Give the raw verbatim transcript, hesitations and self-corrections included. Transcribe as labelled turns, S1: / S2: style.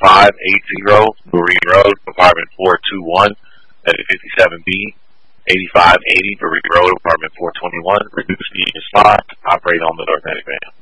S1: five eight zero Marine Road, apartment four two one, at fifty-seven B, eighty-five eighty Marine Road, apartment four twenty-one. Reduced medium slot, operate on the North Atlantic van.